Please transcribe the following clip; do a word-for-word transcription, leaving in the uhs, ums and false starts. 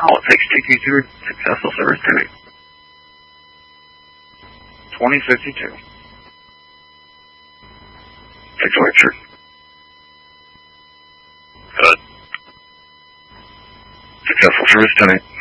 All it takes to take you through a successful service tuning. twenty fifty-two. Six Orchard. Good. Successful service tuning.